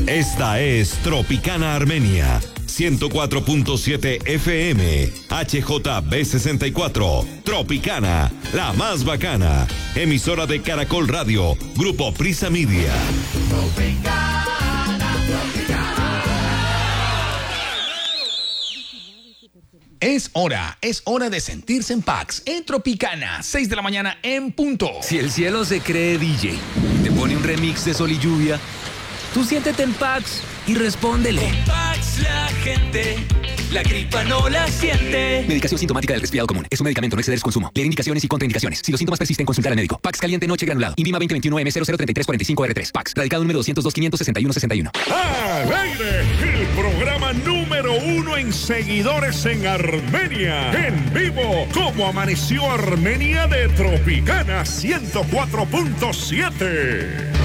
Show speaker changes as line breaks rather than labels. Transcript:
Esta es Tropicana Armenia, 104.7 FM, HJB64, Tropicana, la más bacana, emisora de Caracol Radio, Grupo Prisa Media.
Es hora de sentirse en Pax, en Tropicana, 6 de la mañana en punto.
Si el cielo se cree DJ, te pone un remix de Sol y Lluvia, tú siéntete en Pax y respóndele.
Con Pax la gente, la gripa no la siente.
Medicación sintomática del resfriado común. Es un medicamento, no exceder su consumo. Leer indicaciones y contraindicaciones. Si los síntomas persisten, consultar al médico. Pax caliente noche granulado. INVIMA 2021-M003345R3. Pax. Radicado número 202-561-61.
¡Al aire! El programa número 1 en seguidores en Armenia. En vivo, ¿cómo amaneció Armenia de Tropicana 104.7?